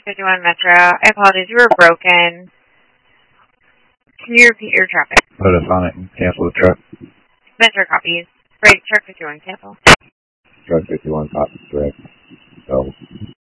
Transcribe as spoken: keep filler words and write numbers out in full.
fifty-one Metro. I apologize, you were broken. Can you repeat your traffic? Put us on it and cancel the truck. Metro copies. Right, truck fifty-one, cancel. Truck fifty-one, copies, correct. So.